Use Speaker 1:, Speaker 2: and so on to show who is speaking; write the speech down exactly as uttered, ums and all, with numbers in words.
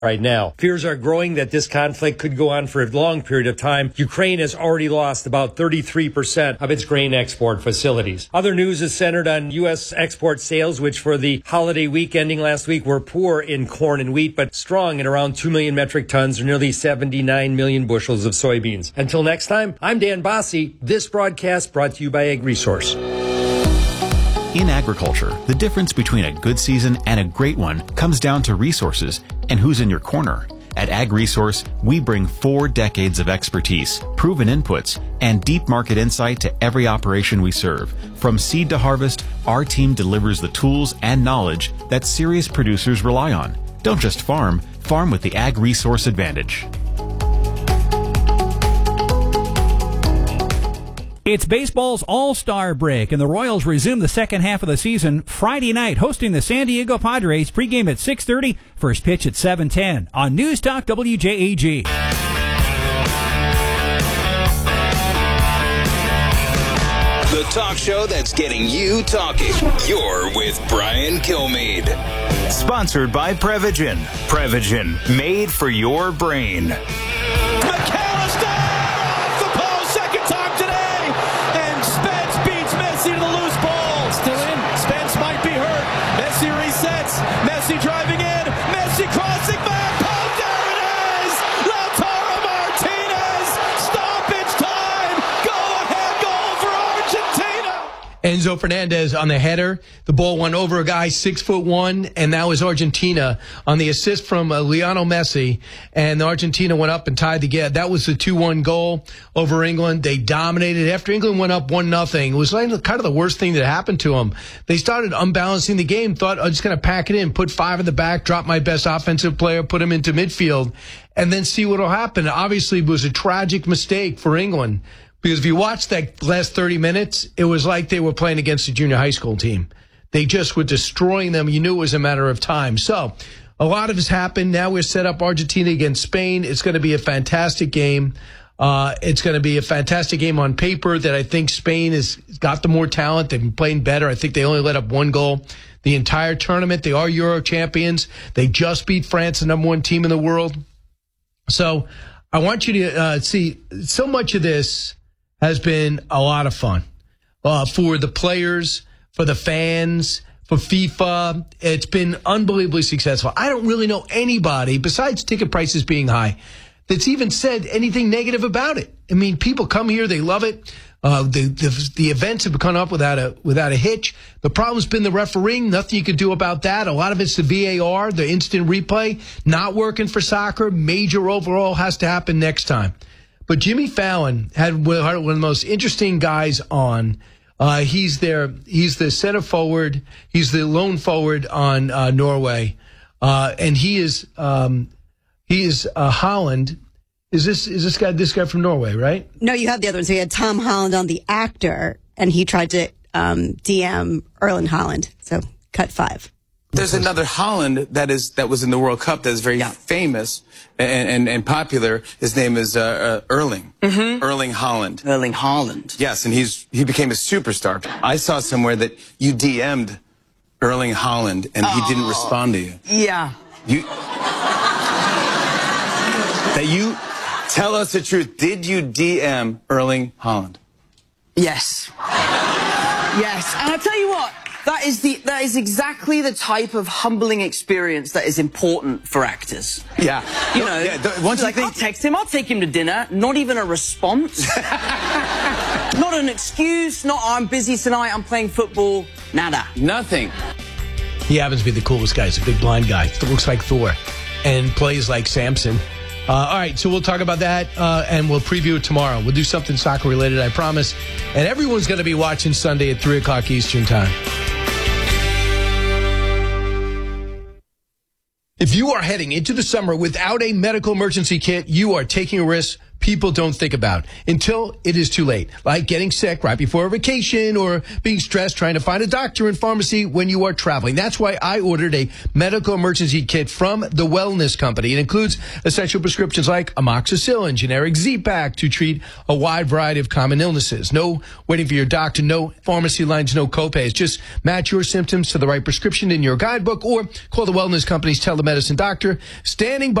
Speaker 1: right now. Fears are growing that this conflict could go on for a long period of time. Ukraine has already lost about thirty-three percent of its grain export facilities. Other news is centered on U S export sales, which for the holiday week ending last week were poor in corn and wheat, but strong at around two million metric tons or nearly seventy-nine million bushels of soybeans. Until next time, I'm Dan Bossie. This broadcast brought to you by AgResource.
Speaker 2: In agriculture, the difference between a good season and a great one comes down to resources and who's in your corner. At AgResource, we bring four decades of expertise, proven inputs, and deep market insight to every operation we serve. From seed to harvest, our team delivers the tools and knowledge that serious producers rely on. Don't just farm, farm with the AgResource advantage.
Speaker 3: It's baseball's all-star break, and the Royals resume the second half of the season Friday night, hosting the San Diego Padres. Pregame at six thirty, first pitch at seven ten on News Talk W J A G.
Speaker 4: The talk show that's getting you talking. You're with Brian Kilmeade. Sponsored by Prevagen. Prevagen, made for your brain.
Speaker 5: Enzo Fernandez on the header. The ball went over a guy six foot one, and that was Argentina on the assist from uh, Lionel Messi. And Argentina went up and tied the game. That was the two one goal over England. They dominated. After England went up one nothing, it was like kind of the worst thing that happened to them. They started unbalancing the game, thought, I'm just going to pack it in, put five in the back, drop my best offensive player, put him into midfield, and then see what will happen. Obviously, it was a tragic mistake for England. Because if you watch that last thirty minutes, it was like they were playing against a junior high school team. They just were destroying them. You knew it was a matter of time. So a lot of has happened. Now we're set up Argentina against Spain. It's going to be a fantastic game. Uh, it's going to be a fantastic game on paper that I think Spain has got the more talent. They've been playing better. I think they only let up one goal the entire tournament. They are Euro champions. They just beat France, the number one team in the world. So I want you to uh, see so much of this has been a lot of fun uh, for the players, for the fans, for FIFA. It's been unbelievably successful. I don't really know anybody, besides ticket prices being high, that's even said anything negative about it. I mean, people come here, they love it. Uh, the, the the events have come up without a without a hitch. The problem's been the refereeing. Nothing you can do about that. A lot of it's the V A R, the instant replay, not working for soccer. Major overhaul has to happen next time. But Jimmy Fallon had one of the most interesting guys on. Uh, he's there. He's the center forward. He's the lone forward on uh, Norway, uh, and he is um, he is uh, Holland. Is this is this guy this guy from Norway, right?
Speaker 6: No, you had the other one. So you had Tom Holland on, the actor, and he tried to um, D M Erling Haaland. So cut five.
Speaker 7: There's another Holland that is that was in the World Cup that is very yeah. famous and, and, and popular. His name is uh, uh, Erling. Mm-hmm. Erling Haaland.
Speaker 8: Erling Haaland.
Speaker 7: Yes, and he's he became a superstar. I saw somewhere that you D M'd Erling Haaland and oh. he didn't respond to you.
Speaker 8: Yeah.
Speaker 7: You that you tell us the truth. Did you D M Erling Haaland?
Speaker 8: Yes. Yes, and I'll tell you what. That is the that is exactly the type of humbling experience that is important for actors.
Speaker 7: Yeah,
Speaker 8: you know.
Speaker 7: Yeah, once
Speaker 8: like,
Speaker 7: you think...
Speaker 8: I'll text him. I'll take him to dinner. Not even a response. Not an excuse. Not oh, I'm busy tonight. I'm playing football. Nada.
Speaker 7: Nothing.
Speaker 5: He happens to be the coolest guy. He's a big blind guy. He looks like Thor, and plays like Samson. Uh, all right, so we'll talk about that, uh, and we'll preview it tomorrow. We'll do something soccer-related, I promise. And everyone's going to be watching Sunday at three o'clock Eastern Time. If you are heading into the summer without a medical emergency kit, you are taking a risk. people don't think about until it is too late, like getting sick right before a vacation or being stressed trying to find a doctor in pharmacy when you are traveling. That's why I ordered a medical emergency kit from the Wellness Company. It includes essential prescriptions like amoxicillin, generic Z-Pak to treat a wide variety of common illnesses. No waiting for your doctor, no pharmacy lines, no copays. Just match your symptoms to the right prescription in your guidebook or call the Wellness Company's telemedicine doctor standing by